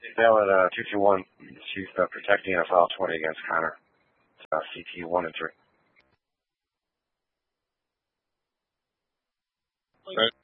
Dale at 221. She's protecting NFL 20 against Connor. CT 1 and 3. Right.